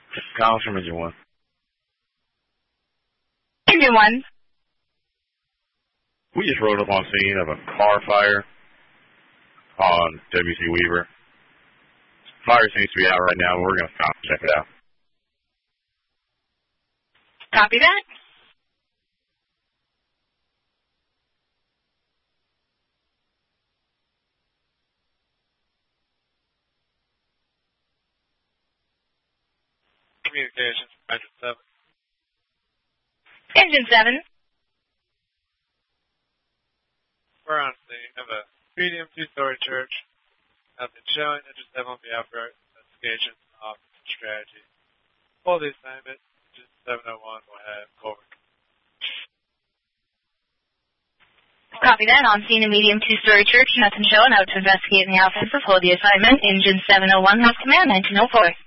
Collins from Engine 1. Engine 1. We just rode up on scene of a car fire on W.C. Weaver. Fire seems to be out right now. We're going to stop and check it out. Copy that. Communications, Engine 7. Engine 7. We're on scene of a medium two-story church. Nothing showing. Engine 7 will be out for investigation, office, and strategy. For the assignment, Engine 701 will have over. Copy that. On scene a medium two-story church. Nothing showing. Out to investigate in the office. Hold the assignment. Engine 701 has command. 1904.